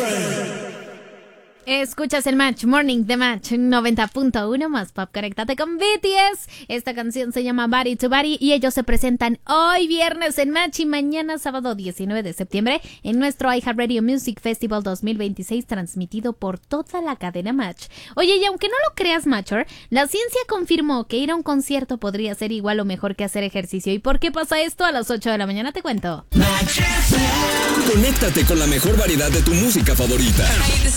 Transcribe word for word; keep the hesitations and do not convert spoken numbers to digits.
Escuchas el Match Morning de Match noventa punto uno más pop. Conéctate con B T S. Esta canción se llama Body to Body y ellos se presentan hoy viernes en Match y mañana sábado diecinueve de septiembre en nuestro iHeartRadio Music Festival dos mil veintiséis, transmitido por toda la cadena Match. Oye, y aunque no lo creas, Matcher, la ciencia confirmó que ir a un concierto podría ser igual o mejor que hacer ejercicio. ¿Y por qué pasa esto? A las ocho de la mañana te cuento. Conéctate con la mejor variedad de tu música favorita.